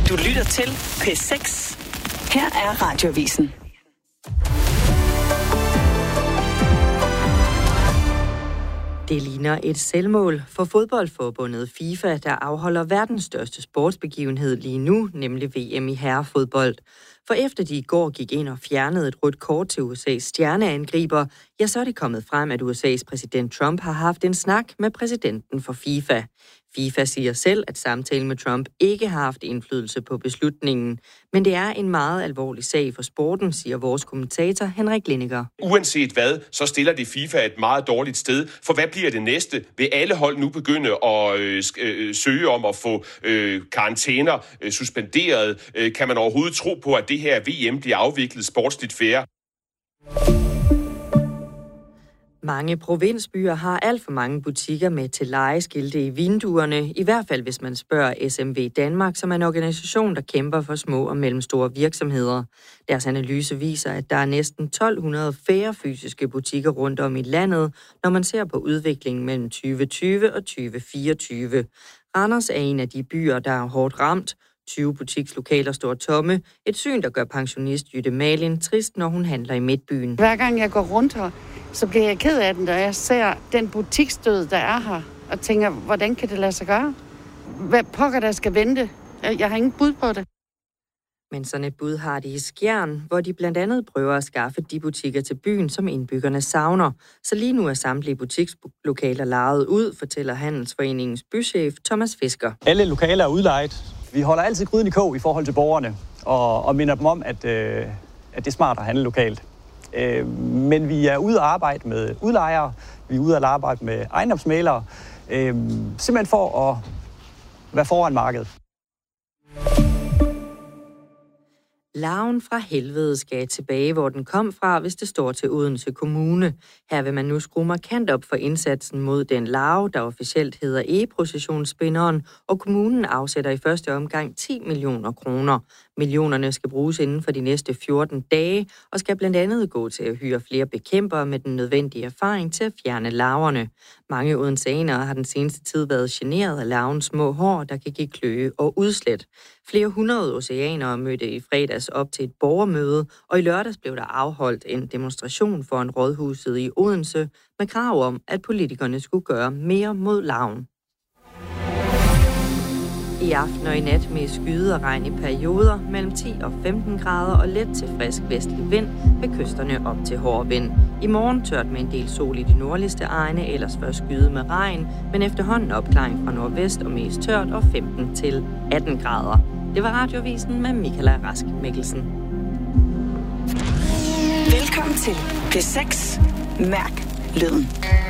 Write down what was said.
Du lytter til P6. Her er Radioavisen. Det ligner et selvmål for fodboldforbundet FIFA, der afholder verdens største sportsbegivenhed lige nu, nemlig VM i herrefodbold. For efter de i går gik ind og fjernede et rødt kort til USA's stjerneangriber, ja, så er det kommet frem, at USA's præsident Trump har haft en snak med præsidenten for FIFA. FIFA siger selv, at samtalen med Trump ikke har haft indflydelse på beslutningen. Men det er en meget alvorlig sag for sporten, siger vores kommentator Henrik Lindiger. Uanset hvad, så stiller det FIFA et meget dårligt sted. For hvad bliver det næste? Vil alle hold nu begynde at søge om at få karantæner suspenderet? Kan man overhovedet tro på, at det her VM bliver afviklet sportsligt fair? Mange provinsbyer har alt for mange butikker med til lejeskilte i vinduerne, i hvert fald hvis man spørger SMV Danmark, som er en organisation, der kæmper for små og mellemstore virksomheder. Deres analyse viser, at der er næsten 1200 færre fysiske butikker rundt om i landet, når man ser på udviklingen mellem 2020 og 2024. Randers er en af de byer, der er hårdt ramt. 20 butikslokaler står tomme. Et syn, der gør pensionist Jytte Malin trist, når hun handler i Midtbyen. Hver gang jeg går rundt her, så bliver jeg ked af den, da jeg ser den butiksdød, der er her, og tænker, hvordan kan det lade sig gøre? Hvad pokker der skal vente? Jeg har ingen bud på det. Men sådan et bud har de i Skjern, hvor de blandt andet prøver at skaffe de butikker til byen, som indbyggerne savner. Så lige nu er samtlige butikslokaler lejet ud, fortæller Handelsforeningens bychef Thomas Fisker. Alle lokaler er udlejet. Vi holder altid gryden i kog i forhold til borgerne, og minder dem om, at det er smart at handle lokalt. Men vi er ude at arbejde med udlejere, vi er ude at arbejde med ejendomsmælere, simpelthen for at være foran markedet. Larven fra helvede skal tilbage, hvor den kom fra, hvis det står til Odense Kommune. Her vil man nu skrue markant op for indsatsen mod den larve, der officielt hedder egeprocessionsspinderen, og kommunen afsætter i første omgang 10 millioner kroner. Millionerne skal bruges inden for de næste 14 dage, og skal blandt andet gå til at hyre flere bekæmpere med den nødvendige erfaring til at fjerne larverne. Mange odenseanere har den seneste tid været generet af larvens små hår, der kan give kløe og udslæt. Flere hundrede oceanere mødte i fredags op til et borgermøde, og i lørdags blev der afholdt en demonstration foran rådhuset i Odense med krav om, at politikerne skulle gøre mere mod larven. I aften og i nat med skyde og regn i perioder mellem 10 og 15 grader og let til frisk vestlig vind ved kysterne op til hård vind. I morgen tørt med en del sol i de nordligste egne, ellers først skyde med regn, men efterhånden opklaring fra nordvest og mest tørt og 15 til 18 grader. Det var Radioavisen med Michaela Rask Mikkelsen. Velkommen til P6. Mærk lyden.